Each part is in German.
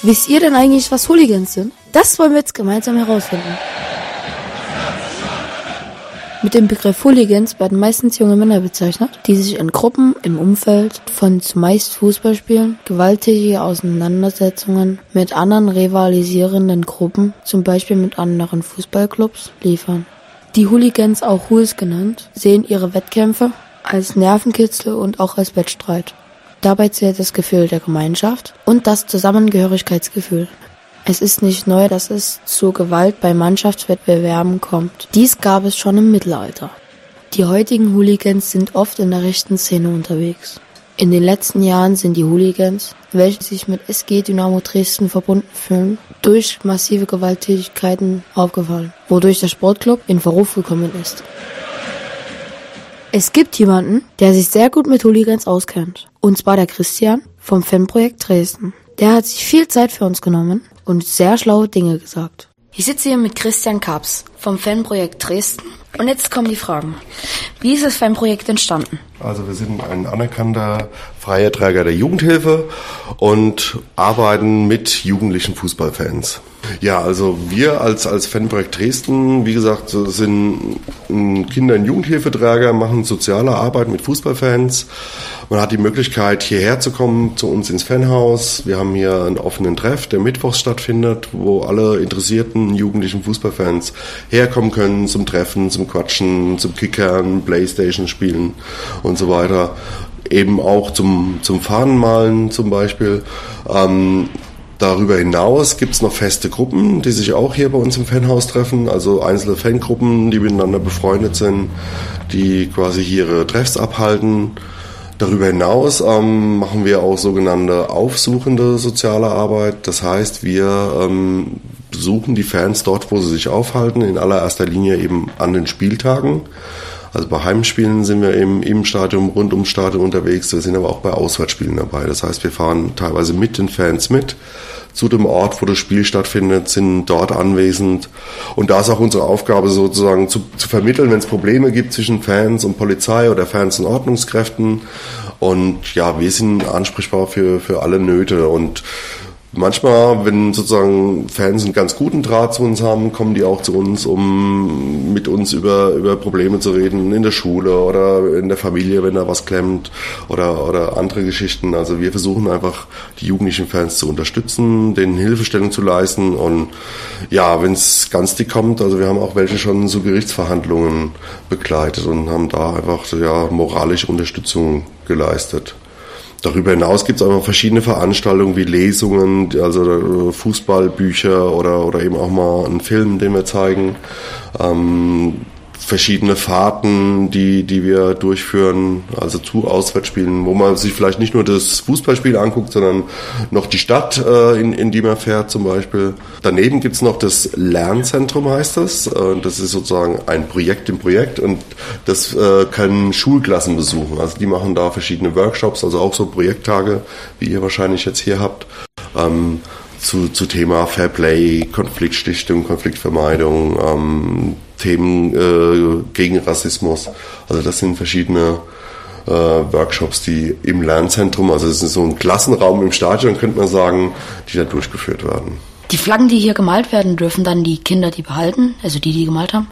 Wisst ihr denn eigentlich, was Hooligans sind? Das wollen wir jetzt gemeinsam herausfinden. Mit dem Begriff Hooligans werden meistens junge Männer bezeichnet, die sich in Gruppen im Umfeld von zumeist Fußballspielen, gewalttätige Auseinandersetzungen mit anderen rivalisierenden Gruppen, zum Beispiel mit anderen Fußballclubs, liefern. Die Hooligans, auch Hools genannt, sehen ihre Wettkämpfe als Nervenkitzel und auch als Wettstreit. Dabei zählt das Gefühl der Gemeinschaft und das Zusammengehörigkeitsgefühl. Es ist nicht neu, dass es zu Gewalt bei Mannschaftswettbewerben kommt. Dies gab es schon im Mittelalter. Die heutigen Hooligans sind oft in der rechten Szene unterwegs. In den letzten Jahren sind die Hooligans, welche sich mit SG Dynamo Dresden verbunden fühlen, durch massive Gewalttätigkeiten aufgefallen, wodurch der Sportclub in Verruf gekommen ist. Es gibt jemanden, der sich sehr gut mit Hooligans auskennt, und zwar der Christian vom Fanprojekt Dresden. Der hat sich viel Zeit für uns genommen und sehr schlaue Dinge gesagt. Ich sitze hier mit Christian Kaps vom Fanprojekt Dresden und jetzt kommen die Fragen. Wie ist das Fanprojekt entstanden? Also wir sind ein anerkannter freier Träger der Jugendhilfe und arbeiten mit jugendlichen Fußballfans. Ja, also wir als Fanprojekt Dresden, wie gesagt, sind Kinder- und Jugendhilfeträger, machen soziale Arbeit mit Fußballfans. Man hat die Möglichkeit, hierher zu kommen, zu uns ins Fanhaus. Wir haben hier einen offenen Treff, der mittwochs stattfindet, wo alle interessierten jugendlichen Fußballfans herkommen können zum Treffen, zum Quatschen, zum Kickern, Playstation spielen und so weiter. Eben auch zum Fahnenmalen zum Beispiel. Darüber hinaus gibt's noch feste Gruppen, die sich auch hier bei uns im Fanhaus treffen, also einzelne Fangruppen, die miteinander befreundet sind, die quasi hier ihre Treffs abhalten. Darüber hinaus machen wir auch sogenannte aufsuchende soziale Arbeit. Das heißt, wir besuchen die Fans dort, wo sie sich aufhalten, in allererster Linie eben an den Spieltagen. Also bei Heimspielen sind wir eben im Stadion, rund ums Stadion unterwegs. Wir sind aber auch bei Auswärtsspielen dabei. Das heißt, wir fahren teilweise mit den Fans mit zu dem Ort, wo das Spiel stattfindet, sind dort anwesend. Und da ist auch unsere Aufgabe sozusagen zu vermitteln, wenn es Probleme gibt zwischen Fans und Polizei oder Fans und Ordnungskräften. Und ja, wir sind ansprechbar für alle Nöte. Und manchmal, wenn sozusagen Fans einen ganz guten Draht zu uns haben, kommen die auch zu uns, um mit uns über Probleme zu reden in der Schule oder in der Familie, wenn da was klemmt oder andere Geschichten. Also wir versuchen einfach, die jugendlichen Fans zu unterstützen, denen Hilfestellung zu leisten und ja, wenn es ganz dick kommt, also wir haben auch welche schon zu Gerichtsverhandlungen begleitet und haben da einfach moralische Unterstützung geleistet. Darüber hinaus gibt es aber verschiedene Veranstaltungen wie Lesungen, also Fußballbücher oder eben auch mal einen Film, den wir zeigen. Verschiedene Fahrten, die wir durchführen, also zu Auswärtsspielen, wo man sich vielleicht nicht nur das Fußballspiel anguckt, sondern noch die Stadt, in die man fährt zum Beispiel. Daneben gibt's noch das Lernzentrum, heißt das. Das ist sozusagen ein Projekt im Projekt und das können Schulklassen besuchen. Also die machen da verschiedene Workshops, also auch so Projekttage, wie ihr wahrscheinlich jetzt hier habt. Zu Thema Fairplay, Konfliktstiftung, Konfliktvermeidung, Themen gegen Rassismus. Also das sind verschiedene Workshops, die im Lernzentrum, also es ist so ein Klassenraum im Stadion, könnte man sagen, die da durchgeführt werden. Die Flaggen, die hier gemalt werden, dürfen dann die Kinder die behalten, also die gemalt haben?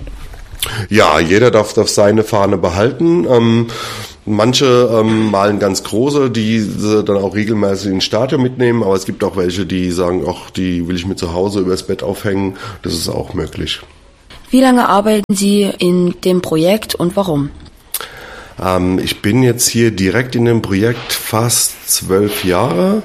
Ja, jeder darf seine Fahne behalten. Manche malen ganz große, die sie dann auch regelmäßig ins Stadion mitnehmen, aber es gibt auch welche, die sagen, ach, die will ich mir zu Hause übers Bett aufhängen. Das ist auch möglich. Wie lange arbeiten Sie in dem Projekt und warum? Ich bin jetzt hier direkt in dem Projekt fast 12 Jahre.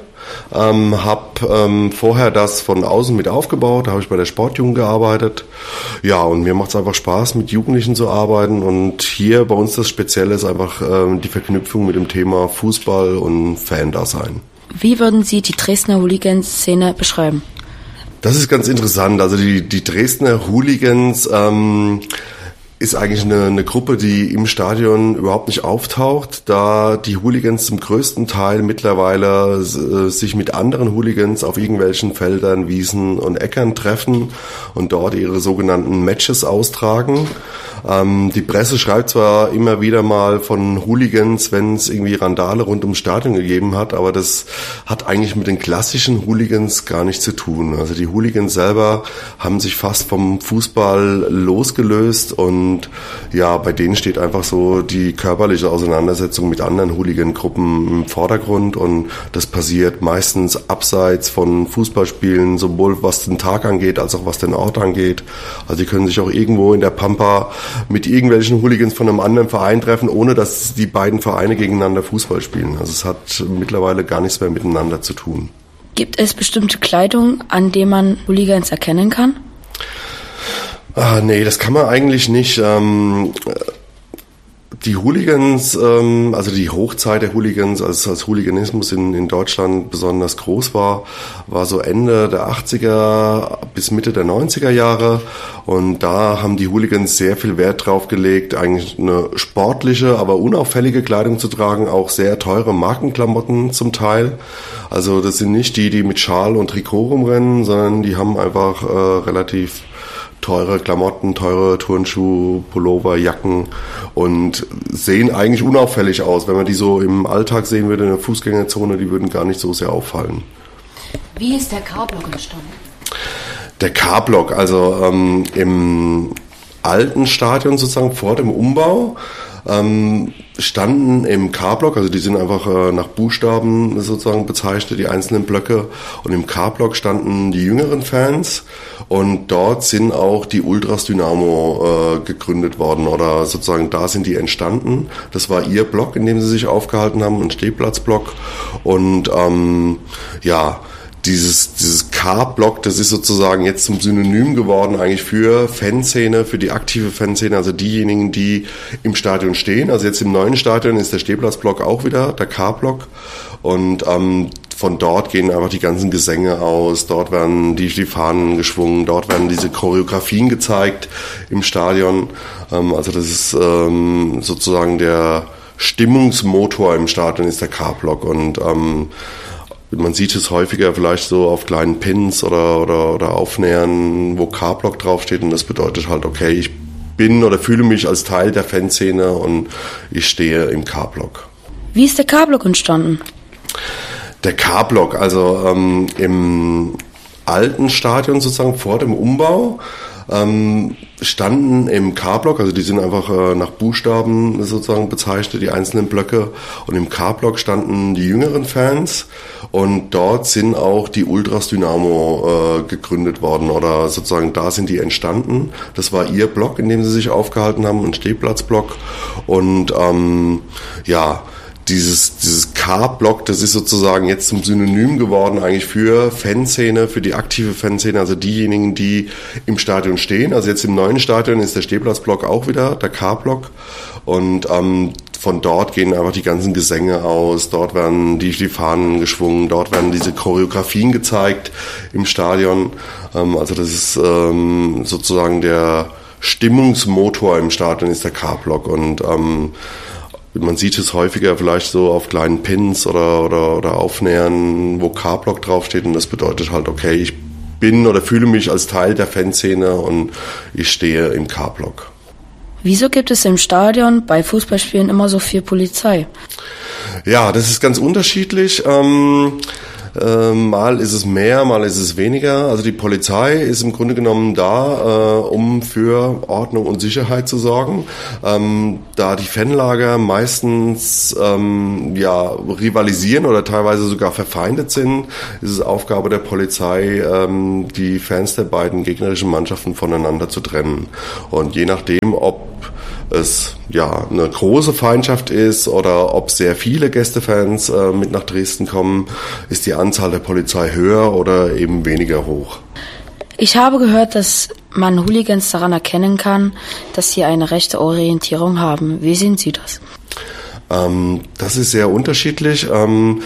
Habe vorher das von außen mit aufgebaut, da habe ich bei der Sportjugend gearbeitet. Ja, und mir macht es einfach Spaß, mit Jugendlichen zu arbeiten. Und hier bei uns das Spezielle ist einfach die Verknüpfung mit dem Thema Fußball und Fan-Dasein. Wie würden Sie die Dresdner Hooligan-Szene beschreiben? Das ist ganz interessant. Also die Dresdner Hooligans ist eigentlich eine Gruppe, die im Stadion überhaupt nicht auftaucht, da die Hooligans zum größten Teil mittlerweile sich mit anderen Hooligans auf irgendwelchen Feldern, Wiesen und Äckern treffen und dort ihre sogenannten Matches austragen. Die Presse schreibt zwar immer wieder mal von Hooligans, wenn es irgendwie Randale rund ums Stadion gegeben hat, aber das hat eigentlich mit den klassischen Hooligans gar nichts zu tun. Also die Hooligans selber haben sich fast vom Fußball losgelöst und ja, bei denen steht einfach so die körperliche Auseinandersetzung mit anderen Hooligan-Gruppen im Vordergrund und das passiert meistens abseits von Fußballspielen, sowohl was den Tag angeht, als auch was den Ort angeht. Also die können sich auch irgendwo in der Pampa mit irgendwelchen Hooligans von einem anderen Verein treffen, ohne dass die beiden Vereine gegeneinander Fußball spielen. Also es hat mittlerweile gar nichts mehr miteinander zu tun. Gibt es bestimmte Kleidung, an der man Hooligans erkennen kann? Nee, das kann man eigentlich nicht. Die Hooligans, also die Hochzeit der Hooligans, als Hooliganismus in Deutschland besonders groß war so Ende der 80er bis Mitte der 90er Jahre. Und da haben die Hooligans sehr viel Wert drauf gelegt, eigentlich eine sportliche, aber unauffällige Kleidung zu tragen, auch sehr teure Markenklamotten zum Teil. Also das sind nicht die mit Schal und Trikot rumrennen, sondern die haben einfach relativ teure Klamotten, teure Turnschuhe, Pullover, Jacken und sehen eigentlich unauffällig aus. Wenn man die so im Alltag sehen würde in der Fußgängerzone, die würden gar nicht so sehr auffallen. Wie ist der K-Block entstanden? Der K-Block, also im alten Stadion sozusagen vor dem Umbau, standen im K-Block, also die sind einfach nach Buchstaben sozusagen bezeichnet, die einzelnen Blöcke. Und im K-Block standen die jüngeren Fans und dort sind auch die Ultras Dynamo gegründet worden oder sozusagen da sind die entstanden. Das war ihr Block, in dem sie sich aufgehalten haben, ein Stehplatzblock. Und dieses K-Block, das ist sozusagen jetzt zum Synonym geworden eigentlich für Fanszene, für die aktive Fanszene, also diejenigen, die im Stadion stehen. Also jetzt im neuen Stadion ist der Stehplatzblock auch wieder der K-Block und von dort gehen einfach die ganzen Gesänge aus, dort werden die Fahnen geschwungen, dort werden diese Choreografien gezeigt im Stadion. Also das ist sozusagen der Stimmungsmotor im Stadion ist der K-Block und man sieht es häufiger vielleicht so auf kleinen Pins oder Aufnähern, wo K-Block draufsteht und das bedeutet halt, okay, ich bin oder fühle mich als Teil der Fanszene und ich stehe im K-Block. Wie ist der K-Block entstanden? Der K-Block, also im alten Stadion sozusagen vor dem Umbau, standen im K-Block, also die sind einfach nach Buchstaben sozusagen bezeichnet, die einzelnen Blöcke. Und im K-Block standen die jüngeren Fans und dort sind auch die Ultras Dynamo gegründet worden oder sozusagen da sind die entstanden. Das war ihr Block, in dem sie sich aufgehalten haben, ein Stehplatzblock. Und dieses K-Block, das ist sozusagen jetzt zum Synonym geworden eigentlich für Fanszene, für die aktive Fanszene, also diejenigen, die im Stadion stehen. Also jetzt im neuen Stadion ist der Stehplatzblock auch wieder der K-Block und von dort gehen einfach die ganzen Gesänge aus, dort werden die Fahnen geschwungen, dort werden diese Choreografien gezeigt im Stadion. Also das ist sozusagen der Stimmungsmotor im Stadion ist der K-Block und man sieht es häufiger vielleicht so auf kleinen Pins oder Aufnähern, wo K-Block draufsteht und das bedeutet halt, okay, ich bin oder fühle mich als Teil der Fanszene und ich stehe im K-Block. Wieso gibt es im Stadion bei Fußballspielen immer so viel Polizei? Ja, das ist ganz unterschiedlich. Mal ist es mehr, mal ist es weniger. Also die Polizei ist im Grunde genommen da, um für Ordnung und Sicherheit zu sorgen. Da die Fanlager meistens rivalisieren oder teilweise sogar verfeindet sind, ist es Aufgabe der Polizei, die Fans der beiden gegnerischen Mannschaften voneinander zu trennen. Und je nachdem, ob es eine große Feindschaft ist oder ob sehr viele Gästefans mit nach Dresden kommen, ist die Anzahl der Polizei höher oder eben weniger hoch. Ich habe gehört, dass man Hooligans daran erkennen kann, dass sie eine rechte Orientierung haben. Wie sehen Sie das? Das ist sehr unterschiedlich.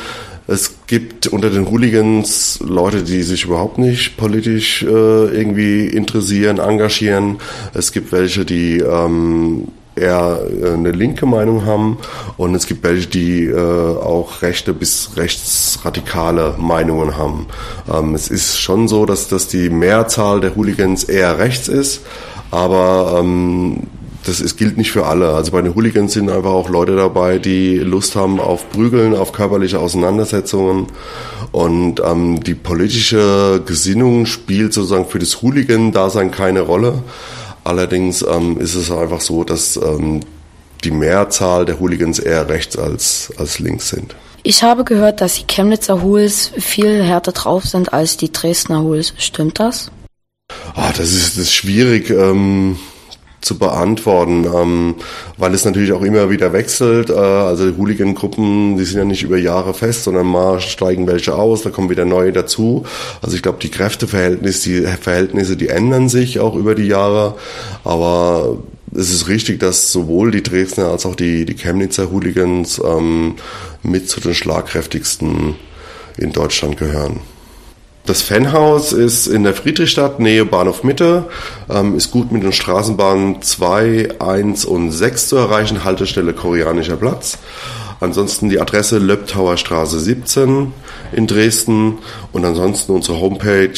Es gibt unter den Hooligans Leute, die sich überhaupt nicht politisch irgendwie interessieren, engagieren. Es gibt welche, die eher eine linke Meinung haben, und es gibt welche, die auch rechte bis rechtsradikale Meinungen haben. Es ist schon so, dass die Mehrzahl der Hooligans eher rechts ist, aber das gilt nicht für alle. Also bei den Hooligans sind einfach auch Leute dabei, die Lust haben auf Prügeln, auf körperliche Auseinandersetzungen, und die politische Gesinnung spielt sozusagen für das Hooligan-Dasein keine Rolle. Allerdings ist es einfach so, dass die Mehrzahl der Hooligans eher rechts als links sind. Ich habe gehört, dass die Chemnitzer Hools viel härter drauf sind als die Dresdner Hools. Stimmt das? Das ist schwierig zu beantworten, weil es natürlich auch immer wieder wechselt. Also die Hooligan-Gruppen, die sind ja nicht über Jahre fest, sondern mal steigen welche aus, da kommen wieder neue dazu. Also ich glaube, die Kräfteverhältnisse, die ändern sich auch über die Jahre, aber es ist richtig, dass sowohl die Dresdner als auch die Chemnitzer Hooligans mit zu den schlagkräftigsten in Deutschland gehören. Das Fanhaus ist in der Friedrichstadt, Nähe Bahnhof Mitte, ist gut mit den Straßenbahnen 2, 1 und 6 zu erreichen, Haltestelle Koreanischer Platz. Ansonsten die Adresse Löbtauer Straße 17 in Dresden, und ansonsten unsere Homepage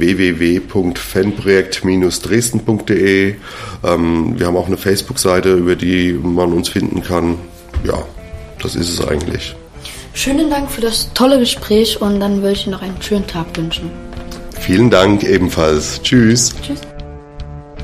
www.fanprojekt-dresden.de. Wir haben auch eine Facebook-Seite, über die man uns finden kann. Ja, das ist es eigentlich. Schönen Dank für das tolle Gespräch, und dann würde ich Ihnen noch einen schönen Tag wünschen. Vielen Dank ebenfalls. Tschüss. Tschüss.